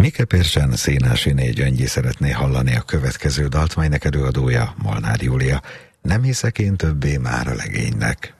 Mike Pirsen Szénási Gyöngyi szeretné hallani a következő dalt, melynek előadója Molnár Júlia. Nem hiszek én többé már a legénynek.